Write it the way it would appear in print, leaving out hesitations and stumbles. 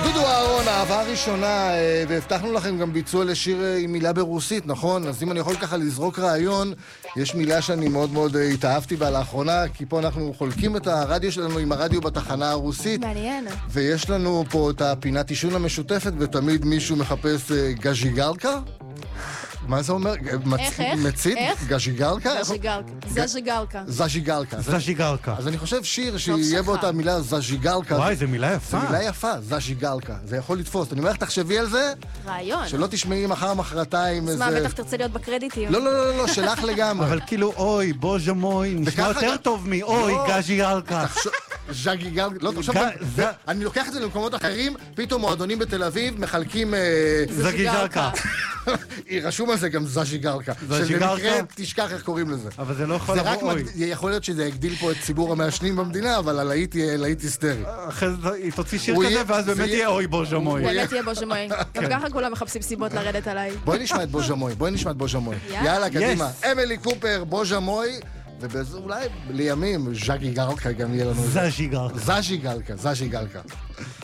דודו אהרון, אהבה ראשונה, והבטחנו לכם גם ביצוע לשיר עם מילה ברוסית, נכון? אז אם אני יכול ככה לזרוק רעיון, יש מילה שאני מאוד מאוד התאהבתי בה לאחרונה, כי פה אנחנו חולקים את הרדיו שלנו עם הרדיו בתחנה הרוסית. מעניין. ויש לנו פה את הפינת עישון המשותפת, ותמיד מישהו מחפש גז'יגלקה? מה זה אומר? איך? מצית? גז'יגלקה? זז'יגלקה. זז'יגלקה. אז אני חושב שיר שיהיה בו את המילה זז'יגלקה. וואי, זו מילה יפה. זו מילה יפה, זז'יגלקה. זה יכול לתפוס. אני אומר לך, תחשבי על זה. רעיון. שלא תשמעי מחרתיים איזה... אז מה, בטח תרצה להיות בקרדיטים. לא, שלך לגמרי. אבל כאילו, אוי, בוז'ה מוי, נשמע יותר טוב מאוי, גז'יגלקה. ז'גיגלקה. לא, תחשוב, אני לוקח את זה למקומות אחרים, פתאום מועדונים בתל אביב מחלקים... ז'גיגלקה. רשום על זה גם זז'יגלקה. שבמקרה תשכח איך קוראים לזה. אבל זה לא יכול לבוא אוי. יכול להיות שזה יגדיל פה את ציבור המעשנים במדינה, אבל הלהיט יהיה להיט היסטרי. אחרי זה היא תוציא שיר כזה, ואז באמת יהיה אוי בוז'ה מוי. באמת יהיה בוז'ה מוי. גם ככה כולם מחפשים סיבות לרדת עליי. בואי נשמע את בוז'ה מוי. יאללה, קדימה. אמילי קופר, בוז'ה מוי. ואולי לימים ז'גיגלקה גם יהיה לנו. זז'יגלקה. זז'יגלקה.